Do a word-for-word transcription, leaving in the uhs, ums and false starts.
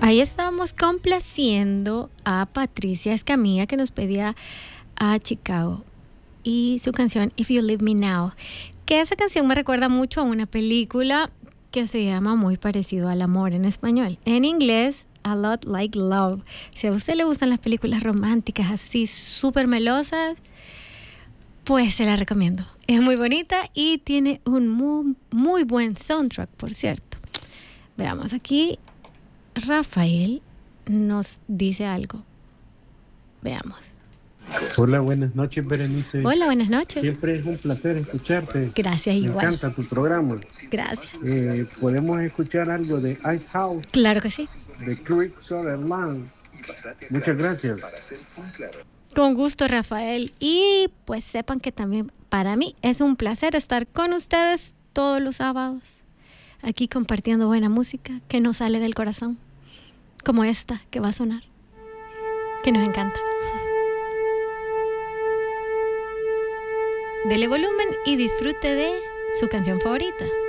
Ahí estábamos complaciendo a Patricia Escamilla, que nos pedía a Chicago, y su canción If You Leave Me Now, que esa canción me recuerda mucho a una película que se llama muy parecido al amor en español. En inglés, A Lot Like Love. Si a usted le gustan las películas románticas así súper melosas, pues se la recomiendo. Es muy bonita y tiene un muy, muy buen soundtrack, por cierto. Veamos aquí. Rafael nos dice algo. Veamos. Hola, buenas noches, Berenice. Hola, buenas noches. Siempre es un placer escucharte. Gracias, Me igual. encanta tu programa. Gracias. Eh, ¿Podemos escuchar algo de Ice House? Claro que sí. De Creek Sutherland. Muchas gracias. Con gusto, Rafael. Y pues sepan que también para mí es un placer estar con ustedes todos los sábados, aquí compartiendo buena música que nos sale del corazón, como esta que va a sonar, que nos encanta. Dele volumen y disfrute de su canción favorita.